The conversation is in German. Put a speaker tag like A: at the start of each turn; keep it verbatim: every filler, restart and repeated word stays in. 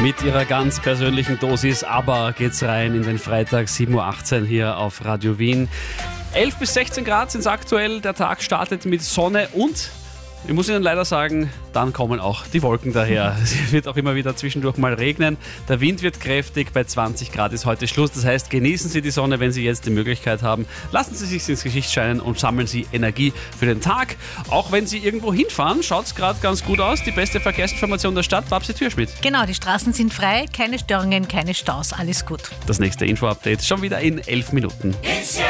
A: Mit ihrer ganz persönlichen Dosis ABBA geht's rein in den Freitag, sieben Uhr achtzehn hier auf Radio Wien. elf bis sechzehn Grad sind es aktuell. Der Tag startet mit Sonne und, ich muss Ihnen leider sagen, dann kommen auch die Wolken daher. Es wird auch immer wieder zwischendurch mal regnen. Der Wind wird kräftig. Bei zwanzig Grad ist heute Schluss. Das heißt, genießen Sie die Sonne, wenn Sie jetzt die Möglichkeit haben. Lassen Sie sich ins Gesicht scheinen und sammeln Sie Energie für den Tag. Auch wenn Sie irgendwo hinfahren, schaut es gerade ganz gut aus. Die beste Verkehrsinformation der Stadt, Babsi Türschmidt.
B: Genau, die Straßen sind frei, keine Störungen, keine Staus, alles gut.
A: Das nächste Info-Update schon wieder in elf Minuten.